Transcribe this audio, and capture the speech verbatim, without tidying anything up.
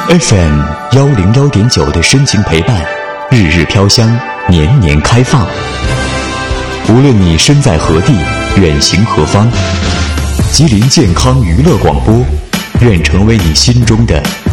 F M 幺零幺点九的深情陪伴，日日飘香，年年开放。无论你身在何地，远行何方，吉林健康娱乐广播，愿成为你心中的